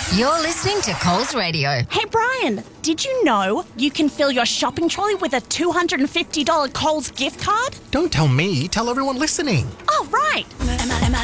You're listening to Coles Radio. Hey, Brian, did you know you can fill your shopping trolley with a $250 Coles gift card? Don't tell me, tell everyone listening. Oh, right.